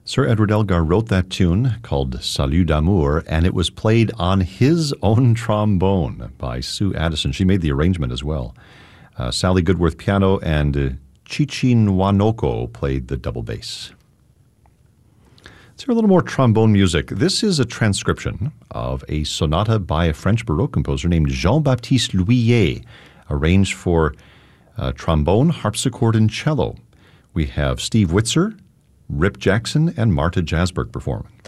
Sir Edward Elgar wrote that tune called Salut d'Amour, and it was played on his own trombone by Sue Addison. She made the arrangement as well. Sally Goodworth piano, and Chichi Nwanoko played the double bass. Let's hear a little more trombone music. This is a transcription of a sonata by a French Baroque composer named Jean-Baptiste Lhuillier, arranged for trombone, harpsichord, and cello. We have Steve Witzer, Rip Jackson, and Marta Jasberg performing.